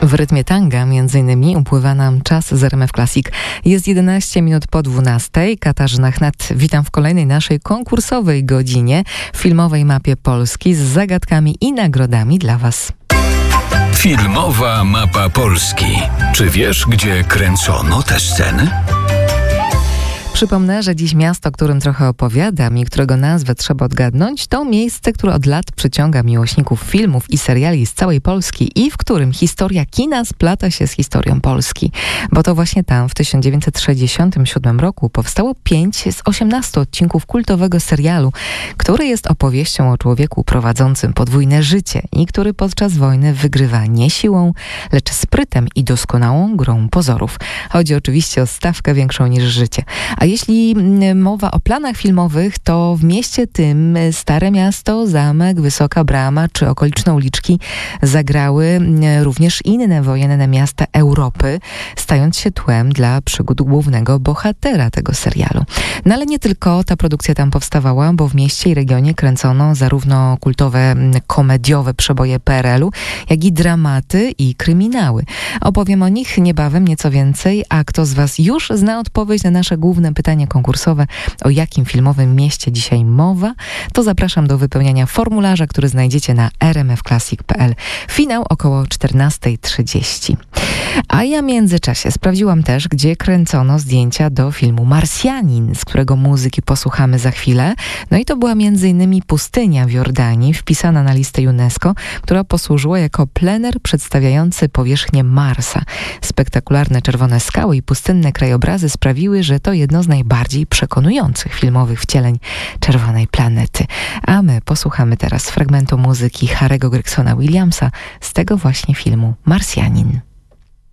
W rytmie tanga między innymi upływa nam czas z RMF Classic. Jest 11 minut po 12. Katarzyna Chnat, witam w kolejnej naszej konkursowej godzinie w filmowej mapie Polski z zagadkami i nagrodami dla Was. Filmowa mapa Polski. Czy wiesz, gdzie kręcono te sceny? Przypomnę, że dziś miasto, o którym trochę opowiadam i którego nazwę trzeba odgadnąć, to miejsce, które od lat przyciąga miłośników filmów i seriali z całej Polski i w którym historia kina splata się z historią Polski. Bo to właśnie tam w 1967 roku powstało 5 z 18 odcinków kultowego serialu, który jest opowieścią o człowieku prowadzącym podwójne życie i który podczas wojny wygrywa nie siłą, lecz sprytem i doskonałą grą pozorów. Chodzi oczywiście o stawkę większą niż życie. A jeśli mowa o planach filmowych, to w mieście tym Stare Miasto, Zamek, Wysoka Brama czy okoliczne uliczki zagrały również inne wojenne miasta Europy, stając się tłem dla przygód głównego bohatera tego serialu. No ale nie tylko ta produkcja tam powstawała, bo w mieście i regionie kręcono zarówno kultowe komediowe przeboje PRL-u, jak i dramaty i kryminały. Opowiem o nich niebawem nieco więcej, a kto z Was już zna odpowiedź na nasze główne pytanie konkursowe, o jakim filmowym mieście dzisiaj mowa, to zapraszam do wypełniania formularza, który znajdziecie na rmfclassic.pl. Finał około 14:30. A ja w międzyczasie sprawdziłam też, gdzie kręcono zdjęcia do filmu Marsjanin, z którego muzyki posłuchamy za chwilę. No i to była m.in. pustynia w Jordanii, wpisana na listę UNESCO, która posłużyła jako plener przedstawiający powierzchnię Marsa. Spektakularne czerwone skały i pustynne krajobrazy sprawiły, że to jedno z najbardziej przekonujących filmowych wcieleń czerwonej planety. A my posłuchamy teraz fragmentu muzyki Harry'ego Gregsona Williamsa z tego właśnie filmu Marsjanin.